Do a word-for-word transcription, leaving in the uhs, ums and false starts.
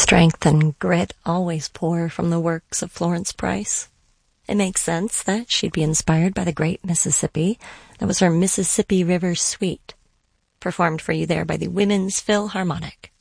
Strength and grit always pour from the works of Florence Price. It makes sense that she'd be inspired by the great Mississippi. That was her Mississippi River Suite, performed for you there by the Women's Philharmonic.